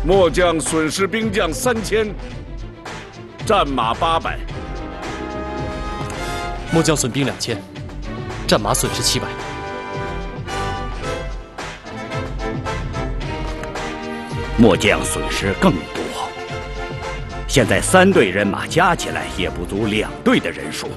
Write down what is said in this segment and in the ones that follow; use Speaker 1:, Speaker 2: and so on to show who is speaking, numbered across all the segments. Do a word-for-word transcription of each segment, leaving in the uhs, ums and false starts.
Speaker 1: 末将损失兵将三千，战马八百。
Speaker 2: 末将损兵两千，战马损失七百。
Speaker 3: 末将损失更多。现在三队人马加起来也不足两队的人数。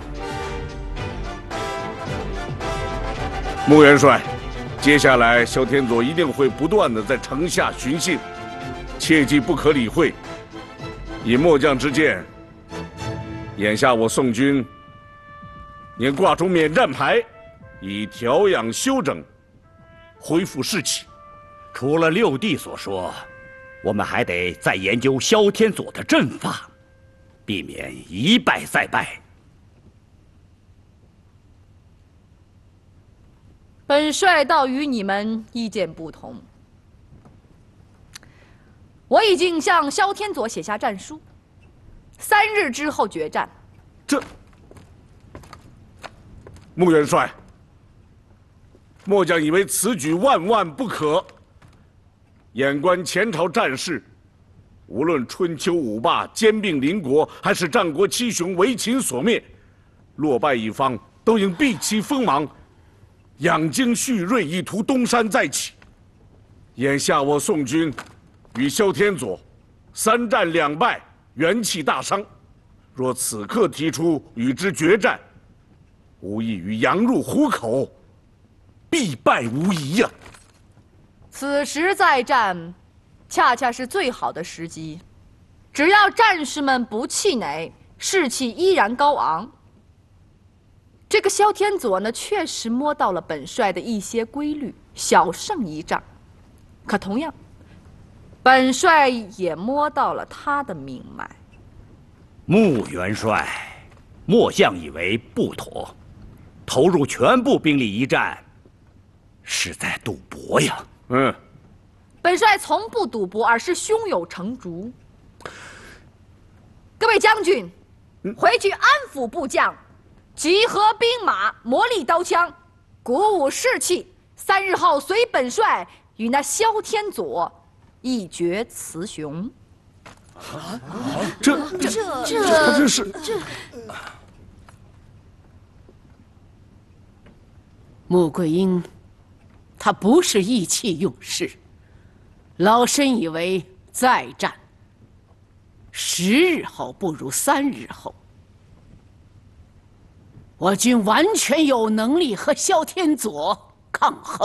Speaker 1: 穆元帅，接下来萧天佐一定会不断的在城下寻衅，切记不可理会。以末将之见，眼下我宋军应挂出免战牌，以调养休整，恢复士气。
Speaker 3: 除了六弟所说，我们还得再研究萧天佐的阵法，避免一败再败。
Speaker 4: 本帅倒与你们意见不同。我已经向萧天佐写下战书，三日之后决战。
Speaker 1: 这，穆元帅，末将以为此举万万不可。眼观前朝战事，无论春秋五霸兼并邻国，还是战国七雄为秦所灭，落败一方都应避其锋芒，养精蓄锐，以图东山再起。眼下我宋军与萧天佐三战两败，元气大伤。若此刻提出与之决战，无异于羊入虎口，必败无疑呀、啊！
Speaker 4: 此时再战，恰恰是最好的时机。只要战士们不气馁，士气依然高昂。这个萧天佐呢，确实摸到了本帅的一些规律，小胜一仗。可同样，本帅也摸到了他的命脉。
Speaker 3: 穆元帅，末将以为不妥，投入全部兵力一战，是在赌博呀。
Speaker 1: 嗯，
Speaker 4: 本帅从不赌博，而是胸有成竹。各位将军，回去安抚部将，集合兵马，磨砺刀枪，鼓舞士气。三日后，随本帅与那萧天佐一决雌雄。
Speaker 1: 啊！这这
Speaker 4: 这
Speaker 1: 这这是
Speaker 4: 这。
Speaker 5: 穆桂英。他不是意气用事，老身以为再战，十日后不如三日后。我军完全有能力和萧天佐抗衡。